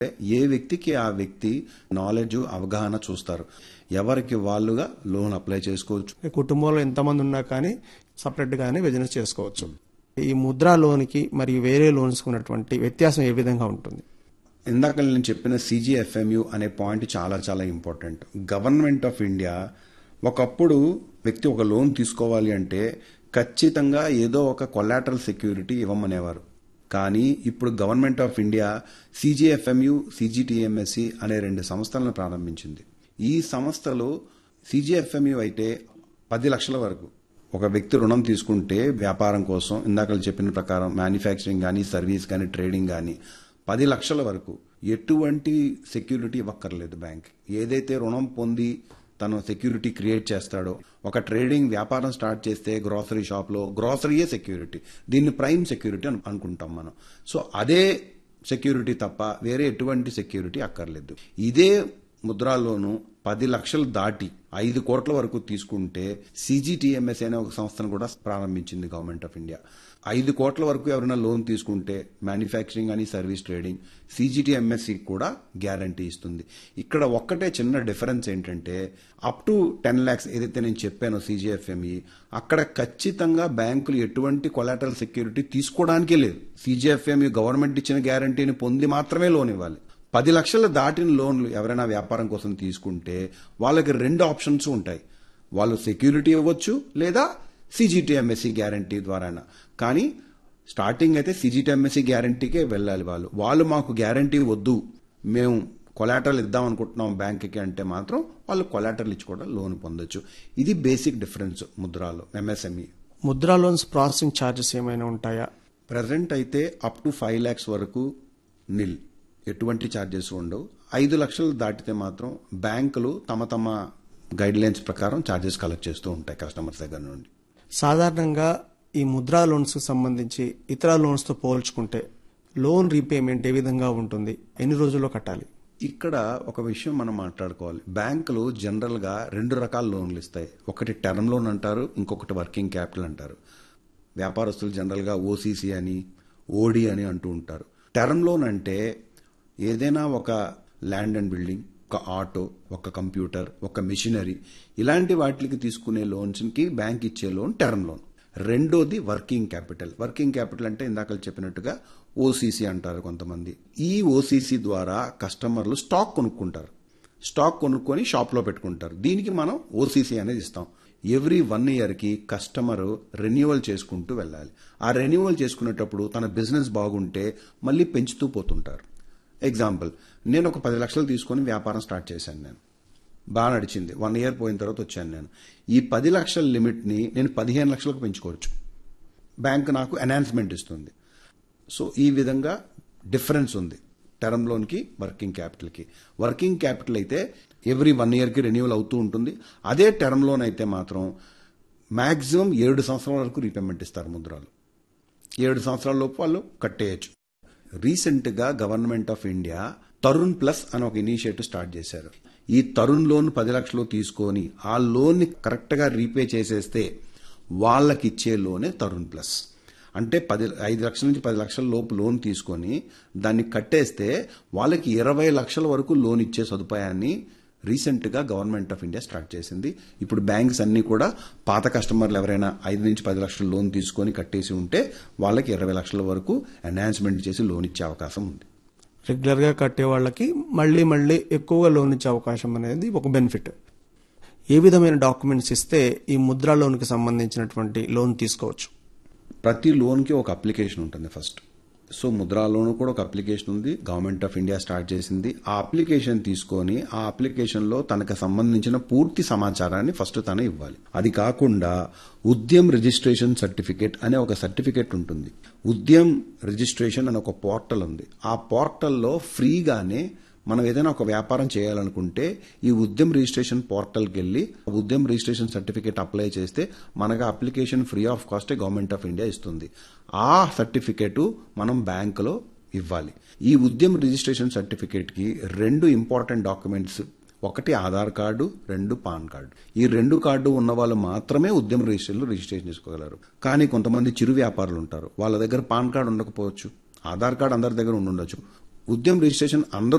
ఏ వ్యక్తికి ఆ వ్యక్తి నాలెడ్జ్ అవగాహన చూస్తారు. ఎవరికి వాళ్ళుగా లోన్ అప్లై చేసుకోవచ్చు. కుటుంబంలో ఎంతమంది ఉన్నా కానీ సపరేట్ గానే బిజినెస్ చేసుకోవచ్చు. ఈ ముద్రా లోన్కి మరియు వేరే లోన్స్ ఉన్నటువంటి వ్యత్యాసం ఏ విధంగా ఉంటుంది? ఇందాక నేను చెప్పిన CGFMU అనే పాయింట్ చాలా చాలా ఇంపార్టెంట్. గవర్నమెంట్ ఆఫ్ ఇండియా ఒకప్పుడు వ్యక్తి ఒక లోన్ తీసుకోవాలి అంటే ఖచ్చితంగా ఏదో ఒక కొలాటరల్ సెక్యూరిటీ ఇవ్వమనేవారు. కానీ ఇప్పుడు government of India CGFMU, CGTMSE అనే 2 సంస్థలను ప్రారంభించింది. ఈ సంస్థలు CGFMU అయితే 10 లక్షల వరకు ఒక వ్యక్తి రుణం తీసుకుంటే వ్యాపారం కోసం ఇందాక చెప్పిన ప్రకారం మ్యానుఫ్యాక్చరింగ్ కానీ, సర్వీస్ కానీ, ట్రేడింగ్ కానీ 10 లక్షల వరకు ఎటువంటి సెక్యూరిటీ ఇవ్వక్కర్లేదు బ్యాంక్. ఏదైతే రుణం పొంది తను సెక్యూరిటీ క్రియేట్ చేస్తాడో, ఒక ట్రేడింగ్ వ్యాపారం స్టార్ట్ చేస్తే గ్రోసరీ షాప్లో గ్రోసరీయే సెక్యూరిటీ, దీన్ని ప్రైమ్ సెక్యూరిటీ అనుకుంటాం మనం. సో అదే సెక్యూరిటీ తప్ప వేరే ఎటువంటి సెక్యూరిటీ అక్కర్లేదు. ఇదే ముద్రాలోను 10 లక్షలు దాటి 5 కోట్ల వరకు తీసుకుంటే CGTMSE అనే ఒక సంస్థను కూడా ప్రారంభించింది గవర్నమెంట్ ఆఫ్ ఇండియా. 5 కోట్ల వరకు ఎవరైనా లోన్ తీసుకుంటే మ్యానుఫ్యాక్చరింగ్ అని, సర్వీస్, ట్రేడింగ్, CGTMSE కూడా గ్యారంటీ ఇస్తుంది. ఇక్కడ ఒక్కటే చిన్న డిఫరెన్స్ ఏంటంటే అప్ టు 10 lakhs ఏదైతే నేను చెప్పానో CGFME, అక్కడ ఖచ్చితంగా బ్యాంకులు ఎటువంటి కొలాటరల్ సెక్యూరిటీ తీసుకోవడానికే లేదు. CGFME గవర్నమెంట్ ఇచ్చిన గ్యారంటీని పొంది మాత్రమే లోన్ ఇవ్వాలి. 10 లక్షలు దాటిన లోన్లు ఎవరైనా వ్యాపారం కోసం తీసుకుంటే వాళ్ళకి 2 ఆప్షన్స్ ఉంటాయి. వాళ్ళు సెక్యూరిటీ ఇవ్వచ్చు లేదా CGTMSE గ్యారంటీ ద్వారా. కానీ స్టార్టింగ్ అయితే CGTMSE గ్యారంటీకే వెళ్ళాలి. వాళ్ళు మాకు గ్యారంటీ వద్దు, మేము కొలాటరల్ ఇద్దాం అనుకుంటున్నాం బ్యాంక్కి అంటే మాత్రం వాళ్ళు కొలాటరల్ ఇచ్చి కూడా లోన్ పొందొచ్చు. ఇది basic difference ముద్రాలో MSME. Mudra loans processing charges ఏమైనా ఉంటాయా? ప్రజెంట్ అయితే అప్ టు 5 lakhs వరకు నిల్, ఎటువంటి ఛార్జెస్ ఉండవు. 5 లక్షలు దాటితే మాత్రం బ్యాంకులు తమ గైడ్ లైన్స్ ప్రకారం ఛార్జెస్ కలెక్ట్ చేస్తూ ఉంటాయి కస్టమర్స్ దగ్గర నుండి. సాధారణంగా ఈ ముద్రా లోన్స్ సంబంధించి ఇతర లోన్స్ తో పోల్చుకుంటే లోన్ రీపేమెంట్ ఏ విధంగా ఉంటుంది? ఎన్ని రోజుల్లో కట్టాలి? ఇక్కడ ఒక విషయం మనం మాట్లాడుకోవాలి. బ్యాంకులు జనరల్ గా 2 రకాల లోన్లు ఇస్తాయి. ఒకటి టర్మ్ లోన్ అంటారు, ఇంకొకటి వర్కింగ్ క్యాపిటల్ అంటారు. వ్యాపారస్తులు జనరల్ గా OCC అని, OD అని అంటూ ఉంటారు. టర్మ్ లోన్ అంటే ఏదైనా ఒక ల్యాండ్ అండ్ బిల్డింగ్, ఒక ఆటో, ఒక కంప్యూటర్, ఒక మిషనరీ, ఇలాంటి వాటికి తీసుకునే లోన్స్కి బ్యాంక్ ఇచ్చే లోన్ టర్మ్ లోన్. రెండోది వర్కింగ్ క్యాపిటల్. వర్కింగ్ క్యాపిటల్ అంటే ఇందాక చెప్పినట్టుగా OCC అంటారు కొంతమంది. ఈ OCC ద్వారా కస్టమర్లు స్టాక్ కొనుక్కుంటారు. స్టాక్ కొనుక్కొని షాప్లో పెట్టుకుంటారు. దీనికి మనం OCC అనేది ఇస్తాం. ఎవ్రీ 1 yearకి కస్టమర్ రెన్యువల్ చేసుకుంటూ వెళ్ళాలి. ఆ రెన్యువల్ చేసుకునేటప్పుడు తన బిజినెస్ బాగుంటే మళ్ళీ పెంచుతూ పోతుంటారు. ఎగ్జాంపుల్, నేను ఒక 10 లక్షలు తీసుకొని వ్యాపారం స్టార్ట్ చేశాను. నేను బాగా నడిచింది. 1 year పోయిన తర్వాత వచ్చాను నేను. ఈ 10 లక్షల లిమిట్ని నేను 15 లక్షలకు పెంచుకోవచ్చు. బ్యాంక్ నాకు ఎన్హాన్స్మెంట్ ఇస్తుంది. సో ఈ విధంగా డిఫరెన్స్ ఉంది టర్మ్ లోన్కి, వర్కింగ్ క్యాపిటల్కి. వర్కింగ్ క్యాపిటల్ అయితే ఎవ్రీ 1 yearకి రెన్యువల్ అవుతూ ఉంటుంది. అదే టర్మ్ లోన్ అయితే మాత్రం మ్యాక్సిమం 7 సంవత్సరాల వరకు రీపేమెంట్ ఇస్తారు ముద్రాలు. 7 సంవత్సరాల లోపు వాళ్ళు కట్టేయచ్చు. రీసెంట్ గా government of India Tarun plus అని ఒక ఇనిషియేటివ్ స్టార్ట్ చేశారు. ఈ తరుణ్ లోన్ 10 లక్షలు తీసుకొని ఆ లోన్ ని కరెక్ట్ గా రీపే చేసేస్తే వాళ్ళకి ఇచ్చే లోనే తరుణ్ ప్లస్. అంటే 5 లక్షల నుంచి 10 లక్షల లోపు లోన్ తీసుకొని దాన్ని కట్టేస్తే వాళ్ళకి 20 లక్షల వరకు లోన్ ఇచ్చే సదుపాయాన్ని రీసెంట్ గా గవర్నమెంట్ ఆఫ్ ఇండియా స్టార్ట్ చేసింది. ఇప్పుడు బ్యాంక్స్ అన్ని కూడా పాత కస్టమర్లు ఎవరైనా 5 నుంచి 10 లక్షల లోన్ తీసుకొని కట్టేసి ఉంటే వాళ్ళకి 20 లక్షల వరకు ఎన్హాన్స్మెంట్ చేసి లోన్ ఇచ్చే అవకాశం ఉంది. రెగ్యులర్ గా కట్టే వాళ్ళకి మళ్ళీ ఎక్కువగా లోన్ ఇచ్చే అవకాశం అనేది ఒక బెనిఫిట్. ఏ విధమైన డాక్యుమెంట్స్ ఇస్తే ఈ ముద్రా లోన్ కి సంబంధించినటువంటి లోన్ తీసుకోవచ్చు? ప్రతి లోన్కి ఒక అప్లికేషన్ ఉంటుంది ఫస్ట్. సో ముద్రాలోనూ కూడా ఒక అప్లికేషన్ ఉంది, గవర్నమెంట్ ఆఫ్ ఇండియా స్టార్ట్ చేసింది. ఆ అప్లికేషన్ తీసుకొని ఆ అప్లికేషన్లో తనకు సంబంధించిన పూర్తి సమాచారాన్ని ఫస్ట్ తను ఇవ్వాలి. అది కాకుండా ఉద్యమ్ రిజిస్ట్రేషన్ సర్టిఫికేట్ అనే ఒక సర్టిఫికేట్ ఉంటుంది. ఉద్యమ్ రిజిస్ట్రేషన్ అనే ఒక పోర్టల్ ఉంది. ఆ పోర్టల్లో ఫ్రీగానే మనం ఏదైనా ఒక వ్యాపారం చేయాలనుకుంటే ఈ ఉద్యమ్ రిజిస్ట్రేషన్ పోర్టల్కి వెళ్ళి ఉద్యమ్ రిజిస్ట్రేషన్ సర్టిఫికేట్ అప్లై చేస్తే మనకు application free of cost government of India ఇస్తుంది. ఆ సర్టిఫికేటు మనం బ్యాంకులో ఇవ్వాలి. ఈ ఉద్యమ్ రిజిస్ట్రేషన్ సర్టిఫికేట్కి 2 ఇంపార్టెంట్ డాక్యుమెంట్స్, ఒకటి ఆధార్ కార్డు, 2 పాన్ కార్డు. ఈ 2 కార్డు ఉన్న వాళ్ళు మాత్రమే ఉద్యమ రిజిస్ట్రేషన్ చేసుకోగలరు. కానీ కొంతమంది చిరు వ్యాపారులు ఉంటారు, వాళ్ళ దగ్గర పాన్ కార్డు ఉండకపోవచ్చు, ఆధార్ కార్డు అందరి దగ్గర ఉండొచ్చు, ఉద్యమ రిజిస్ట్రేషన్ అందరూ